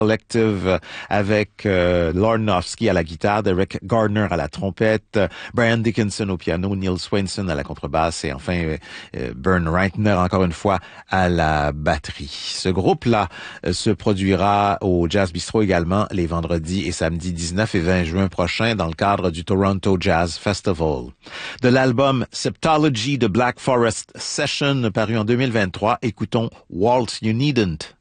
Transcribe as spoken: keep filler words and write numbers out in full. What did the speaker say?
Collective avec euh, Lord Nofsky à la guitare, Derek Gardner à la trompette, Brian Dickinson au piano, Neil Swainson à la contrebasse et enfin euh, euh, Bern Reitner encore une fois à la batterie. Ce groupe-là euh, se produira au Jazz Bistro également les vendredis et samedis dix-neuf et vingt juin prochains dans le cadre du Toronto Jazz Festival. De l'album Septology de Black Forest Session paru en deux mille vingt-trois, écoutons Waltz You Needn't.